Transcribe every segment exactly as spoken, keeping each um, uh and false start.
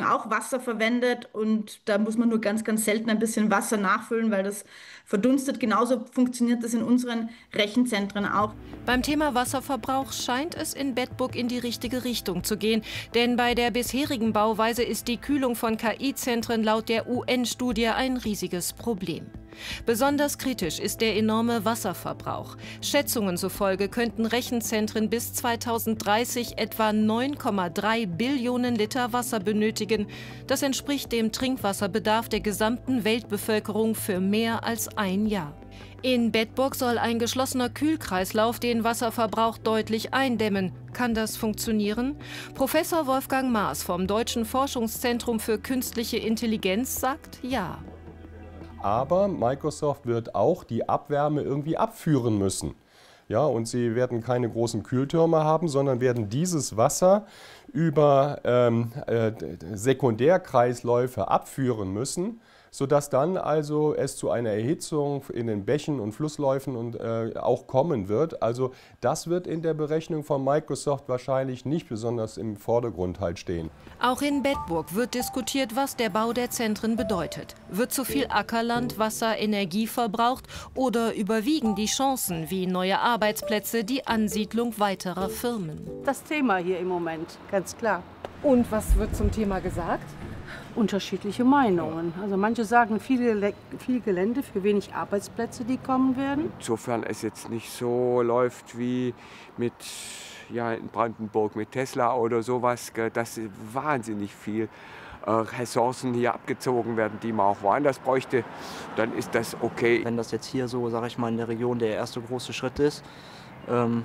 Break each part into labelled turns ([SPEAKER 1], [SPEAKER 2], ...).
[SPEAKER 1] auch Wasser verwendet und da muss man nur ganz, ganz selten ein bisschen Wasser nachfüllen, weil das verdunstet. Genauso funktioniert das in unseren Rechenzentren auch.
[SPEAKER 2] Beim Thema Wasserverbrauch scheint es in Bedburg in die richtige Richtung zu gehen. Denn bei der bisherigen Bauweise ist die Kühlung von K I-Zentren laut der U N-Studie ein riesiges Problem. Besonders kritisch ist der enorme Wasserverbrauch. Schätzungen zufolge könnten Rechenzentren bis zweitausenddreißig etwa neun Komma drei Billionen Liter Wasser benötigen. Das entspricht dem Trinkwasserbedarf der gesamten Weltbevölkerung für mehr als ein Jahr. In Bedburg soll ein geschlossener Kühlkreislauf den Wasserverbrauch deutlich eindämmen. Kann das funktionieren? Professor Wolfgang Maas vom Deutschen Forschungszentrum für Künstliche Intelligenz sagt ja.
[SPEAKER 3] Aber Microsoft wird auch die Abwärme irgendwie abführen müssen. Ja, und sie werden keine großen Kühltürme haben, sondern werden dieses Wasser über ähm, äh, Sekundärkreisläufe abführen müssen, sodass dann also es zu einer Erhitzung in den Bächen und Flussläufen und, äh, auch kommen wird. Also das wird in der Berechnung von Microsoft wahrscheinlich nicht besonders im Vordergrund halt stehen.
[SPEAKER 2] Auch in Bedburg wird diskutiert, was der Bau der Zentren bedeutet. Wird zu viel Ackerland, Wasser, Energie verbraucht oder überwiegen die Chancen wie neue Arbeitsplätze, die Ansiedlung weiterer Firmen?
[SPEAKER 4] Das Thema hier im Moment, ganz klar.
[SPEAKER 5] Und was wird zum Thema gesagt?
[SPEAKER 4] Unterschiedliche Meinungen. Also manche sagen viel, viel Gelände für wenig Arbeitsplätze, die kommen werden.
[SPEAKER 6] Insofern es jetzt nicht so läuft wie mit, ja, in Brandenburg mit Tesla oder sowas, dass wahnsinnig viel äh, Ressourcen hier abgezogen werden, die man auch woanders bräuchte, dann ist das okay.
[SPEAKER 7] Wenn das jetzt hier so, sage ich mal, in der Region der erste große Schritt ist, ähm,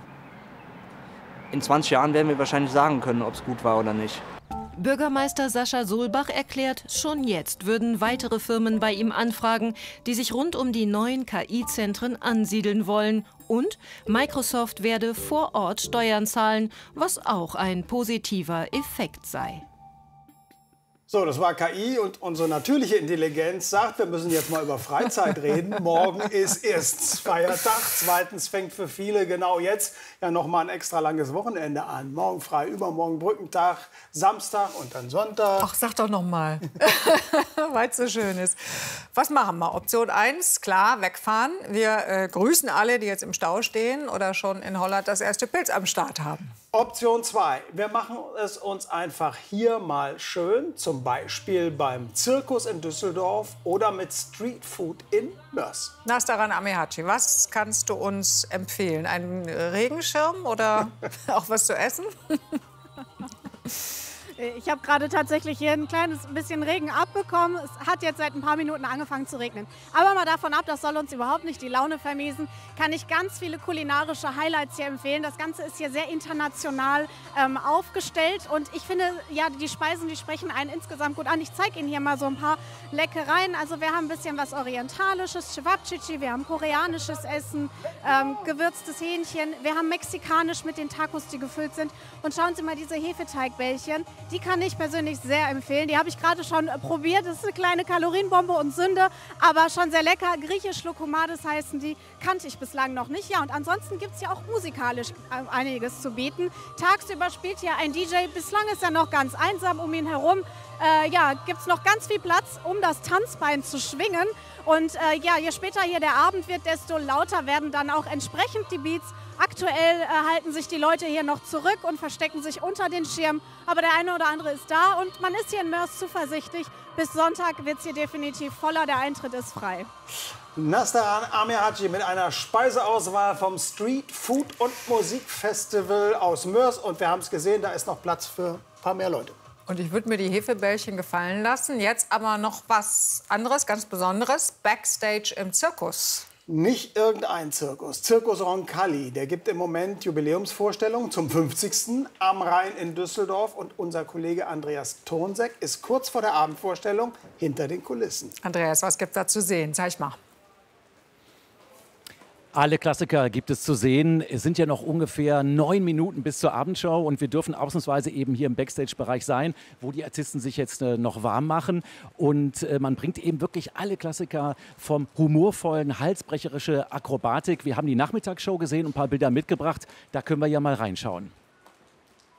[SPEAKER 7] in zwanzig Jahren werden wir wahrscheinlich sagen können, ob es gut war oder nicht.
[SPEAKER 2] Bürgermeister Sascha Solbach erklärt, schon jetzt würden weitere Firmen bei ihm anfragen, die sich rund um die neuen K I-Zentren ansiedeln wollen. Und Microsoft werde vor Ort Steuern zahlen, was auch ein positiver Effekt sei.
[SPEAKER 8] So, das war K I und unsere natürliche Intelligenz sagt, wir müssen jetzt mal über Freizeit reden. Morgen ist erstens Feiertag, zweitens fängt für viele genau jetzt ja noch mal ein extra langes Wochenende an. Morgen frei, übermorgen Brückentag, Samstag und dann Sonntag.
[SPEAKER 5] Ach, sag doch noch mal, weil es so schön ist. Was machen wir? Option eins, klar, wegfahren. Wir äh, grüßen alle, die jetzt im Stau stehen oder schon in Holland das erste Pilz am Start haben.
[SPEAKER 8] Option zwei, wir machen es uns einfach hier mal schön, zum Beispiel beim Zirkus in Düsseldorf oder mit Streetfood in Mörs.
[SPEAKER 5] Nastaran Amehaci, was kannst du uns empfehlen? Einen Regenschirm oder auch was zu essen?
[SPEAKER 9] Ich habe gerade tatsächlich hier ein kleines bisschen Regen abbekommen. Es hat jetzt seit ein paar Minuten angefangen zu regnen. Aber mal davon ab, das soll uns überhaupt nicht die Laune vermiesen, kann ich ganz viele kulinarische Highlights hier empfehlen. Das Ganze ist hier sehr international ähm, aufgestellt und ich finde, ja, die Speisen, die sprechen einen insgesamt gut an. Ich zeige Ihnen hier mal so ein paar Leckereien. Also wir haben ein bisschen was Orientalisches, Cevapcici, wir haben koreanisches Essen, ähm, gewürztes Hähnchen, wir haben mexikanisch mit den Tacos, die gefüllt sind. Und schauen Sie mal diese Hefeteigbällchen. Die kann ich persönlich sehr empfehlen. Die habe ich gerade schon probiert. Das ist eine kleine Kalorienbombe und Sünde, aber schon sehr lecker. Griechisch Lokomades heißen die. Kannte ich bislang noch nicht. Ja, und ansonsten gibt es ja auch musikalisch einiges zu bieten. Tagsüber spielt hier ein D J. Bislang ist er noch ganz einsam um ihn herum. Äh, ja, gibt es noch ganz viel Platz, um das Tanzbein zu schwingen. Und äh, ja, je später hier der Abend wird, desto lauter werden dann auch entsprechend die Beats. Aktuell äh, halten sich die Leute hier noch zurück und verstecken sich unter den Schirmen. Aber der eine oder andere ist da und man ist hier in Mörs zuversichtlich. Bis Sonntag wird es hier definitiv voller, der Eintritt ist frei.
[SPEAKER 8] Nastaran Amehaci mit einer Speiseauswahl vom Street Food und Musikfestival aus Mörs. Und wir haben es gesehen, da ist noch Platz für ein paar mehr Leute.
[SPEAKER 5] Und ich würde mir die Hefebällchen gefallen lassen. Jetzt aber noch was anderes, ganz Besonderes. Backstage im Zirkus.
[SPEAKER 8] Nicht irgendein Zirkus. Zirkus Roncalli, der gibt im Moment Jubiläumsvorstellungen zum fünfzigsten am Rhein in Düsseldorf. Und unser Kollege Andreas Thonseck ist kurz vor der Abendvorstellung hinter den Kulissen.
[SPEAKER 5] Andreas, was gibt's da zu sehen? Zeig mal.
[SPEAKER 10] Alle Klassiker gibt es zu sehen. Es sind ja noch ungefähr neun Minuten bis zur Abendshow und wir dürfen ausnahmsweise eben hier im Backstage-Bereich sein, wo die Artisten sich jetzt äh, noch warm machen. Und äh, man bringt eben wirklich alle Klassiker vom humorvollen, halsbrecherische Akrobatik. Wir haben die Nachmittagsshow gesehen und ein paar Bilder mitgebracht. Da können wir ja mal reinschauen.